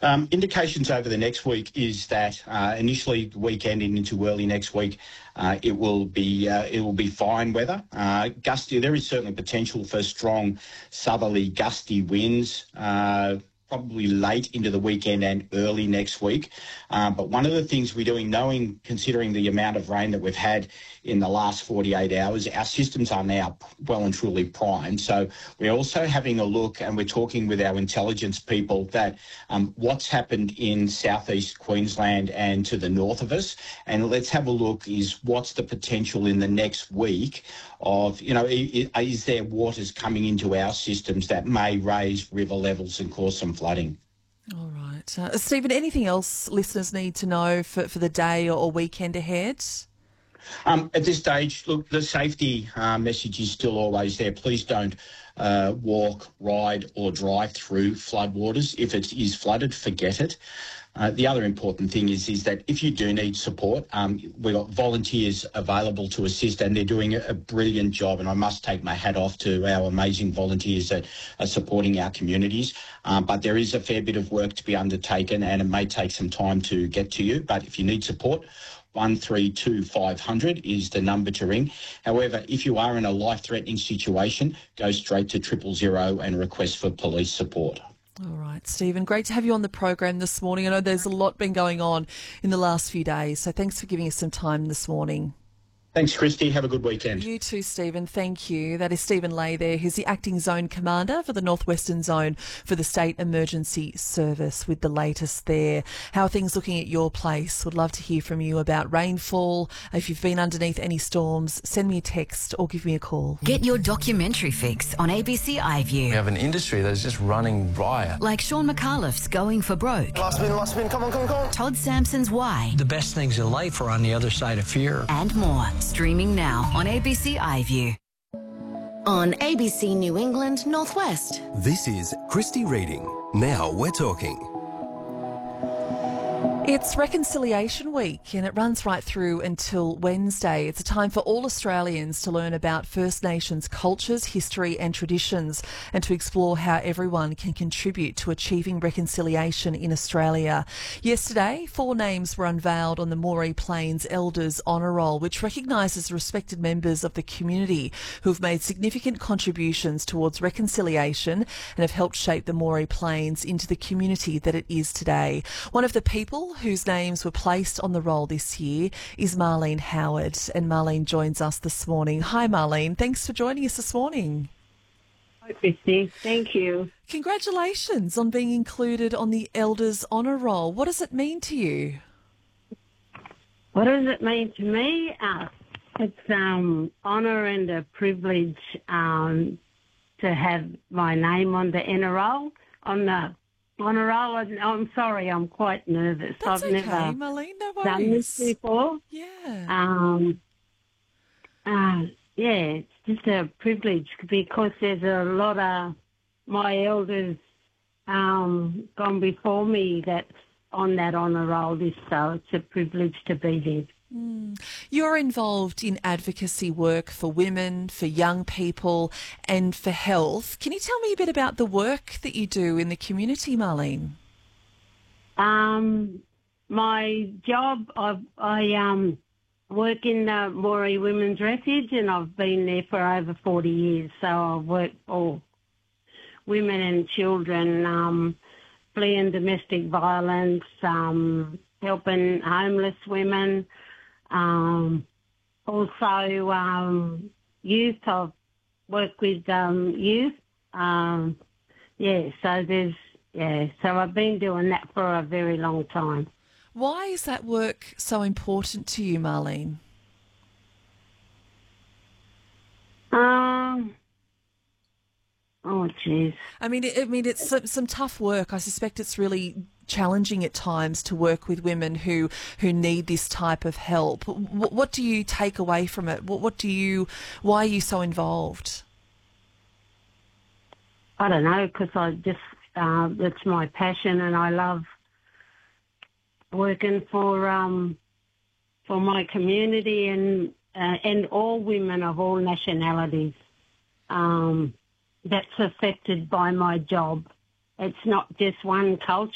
Indications over the next week is that initially the weekend and into early next week, it will be fine weather. Gusty. There is certainly potential for strong southerly gusty winds. Probably late into the weekend and early next week. But one of the things we're doing, considering the amount of rain that we've had in the last 48 hours, our systems are now well and truly primed. So we're also having a look, and we're talking with our intelligence people, that what's happened in southeast Queensland and to the north of us. And let's have a look, is what's the potential in the next week of, is there waters coming into our systems that may raise river levels and cause some flooding? All right. Stephen, anything else listeners need to know for the day or weekend ahead? At this stage, look, the safety message is still always there. Please don't walk, ride or drive through floodwaters. If it is flooded, forget it. The other important thing is that if you do need support, we've got volunteers available to assist, and they're doing a brilliant job. And I must take my hat off to our amazing volunteers that are supporting our communities. But there is a fair bit of work to be undertaken, and it may take some time to get to you. But if you need support, 132 500 is the number to ring. However, if you are in a life-threatening situation, go straight to 000 and request for police support. All right, Stephen, great to have you on the program this morning. I know there's a lot been going on in the last few days, so thanks for giving us some time this morning. Thanks, Christy. Have a good weekend. You too, Stephen. Thank you. That is Stephen Lay there, who's the Acting Zone Commander for the Northwestern Zone for the State Emergency Service, with the latest there. How are things looking at your place? Would love to hear from you about rainfall. If you've been underneath any storms, send me a text or give me a call. Get your documentary fix on ABC iView. We have an industry that's just running riot. Like Sean McAuliffe's Going for Broke. Last spin, come on. Todd Sampson's Why. The best things in life are on the other side of fear. And more. Streaming now on ABC iView. On ABC New England Northwest. This is Christy Reading. Now we're talking. It's Reconciliation Week, and it runs right through until Wednesday. It's a time for all Australians to learn about First Nations cultures, history and traditions, and to explore how everyone can contribute to achieving reconciliation in Australia. Yesterday, 4 names were unveiled on the Moree Plains Elders Honour Roll, which recognises respected members of the community who have made significant contributions towards reconciliation and have helped shape the Moree Plains into the community that it is today. One of the people whose names were placed on the roll this year is Marlene Howard, and Marlene joins us this morning. Hi Marlene, thanks for joining us this morning. Hi Christy, thank you. Congratulations on being included on the Elders Honour Roll. What does it mean to you? What does it mean to me? It's honour and a privilege to have my name on the honour roll. I'm sorry, I'm quite nervous. That's I've okay, never Marlene, no worries. done this before. Yeah. It's just a privilege because there's a lot of my elders gone before me that's on that honour roll list, so it's a privilege to be there. You're involved in advocacy work for women, for young people and for health. Can you tell me a bit about the work that you do in the community, Marlene? My job, I work in the Moree Women's Refuge, and I've been there for over 40 years. So I've worked for women and children fleeing domestic violence, helping homeless women, also youth. I've worked with youth. So I've been doing that for a very long time. Why is that work so important to you, Marlene? Oh, jeez. I mean, it's some tough work. I suspect it's really challenging at times to work with women who need this type of help. What do you take away from it? Why are you so involved? I don't know, because it's my passion, and I love working for my community and all women of all nationalities that's affected by my job. It's not just one culture.